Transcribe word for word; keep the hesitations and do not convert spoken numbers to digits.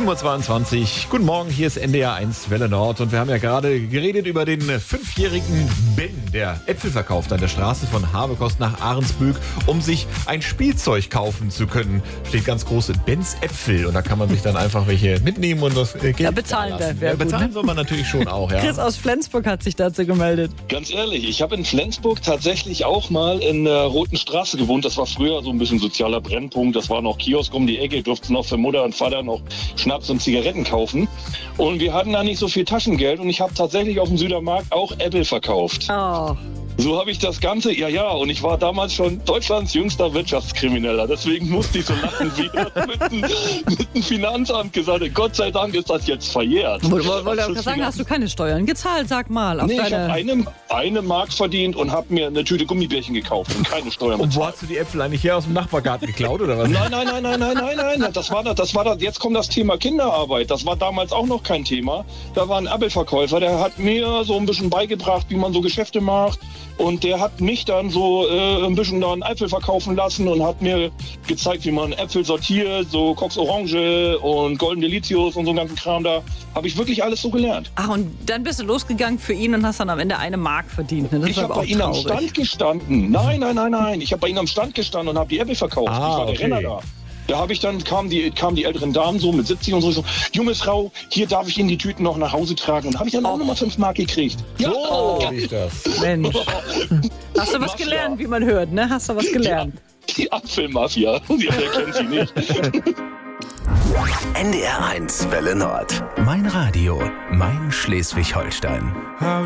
sieben Uhr zweiundzwanzig. Guten Morgen, hier ist N D R eins Welle Nord und wir haben ja gerade geredet über den fünfjährigen Ben, der Äpfel verkauft an der Straße von Habekost nach Ahrensböck, um sich ein Spielzeug kaufen zu können. Steht ganz groß Bens Äpfel und da kann man sich dann einfach welche mitnehmen und das Geld ja, bezahlen da ja, bezahlen gut, soll man natürlich schon auch, ja. Chris aus Flensburg hat sich dazu gemeldet. Ganz ehrlich, ich habe in Flensburg tatsächlich auch mal in der Roten Straße gewohnt. Das war früher so ein bisschen sozialer Brennpunkt. Das war noch Kiosk um die Ecke, durften noch für Mutter und Vater noch Schnaps und Zigaretten kaufen. Und wir hatten da nicht so viel Taschengeld und ich habe tatsächlich auf dem Südermarkt auch Äpfel verkauft. Oh. So habe ich das Ganze, ja, ja, und ich war damals schon Deutschlands jüngster Wirtschaftskrimineller. Deswegen musste ich so lachen, wie das mit, dem, mit dem Finanzamt gesagt hat. Gott sei Dank ist das jetzt verjährt. Wollte wollt ich sagen, hast du keine Steuern gezahlt, sag mal. Auf nee, deine... ich habe eine, eine Mark verdient und habe mir eine Tüte Gummibärchen gekauft und keine Steuern bezahlt. Und wo hast du die Äpfel eigentlich her aus dem Nachbargarten geklaut, oder was? Nein, nein, nein, nein, nein, nein, nein. Das war das, das war das. Jetzt kommt das Thema Kinderarbeit. Das war damals auch noch kein Thema. Da war ein Apfelverkäufer, der hat mir so ein bisschen beigebracht, wie man so Geschäfte macht. Und der hat mich dann so äh, ein bisschen da einen Apfel verkaufen lassen und hat mir gezeigt, wie man Äpfel sortiert, so Cox Orange und Golden Delicios und so einen ganzen Kram da. Habe ich wirklich alles so gelernt. Ach, und dann bist du losgegangen für ihn und hast dann am Ende eine Mark verdient. Ne? Das ich war habe aber bei auch ihm am traurig. Stand gestanden. Nein, nein, nein, nein. Ich habe bei ihm am Stand gestanden und habe die Äpfel verkauft. Ah, ich war der okay. Renner da. Da habe ich dann, kamen die, kamen die älteren Damen so mit siebzig und so, so, junge Frau, hier darf ich Ihnen die Tüten noch nach Hause tragen. Und habe ich dann auch Oh. nochmal fünf Mark gekriegt. Ja, So wie ich das. Mensch. Hast du was Mafia. gelernt, wie man hört, ne? Hast du was gelernt? die Apfelmafia. Ja, wer kennt sie nicht? N D R eins Welle Nord. Mein Radio, mein Schleswig-Holstein.